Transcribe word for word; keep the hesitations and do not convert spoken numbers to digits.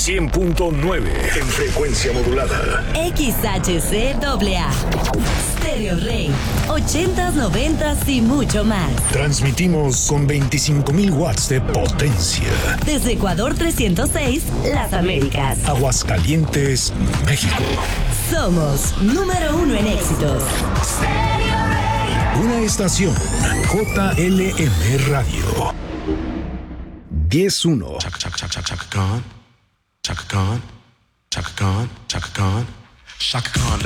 cien punto nueve en frecuencia modulada. X H C A A. Stereo Rey. ochentas, noventas y mucho más. Transmitimos con veinticinco mil watts de potencia. Desde Ecuador trescientos seis, Las Américas. Aguascalientes, México. Somos número uno en éxitos. Una estación J L M Radio. diez uno. Chaka Chaka Chaka Chaka Khan. Chaka Khan. Chaka Khan. Chaka Khan. Chaka Khan.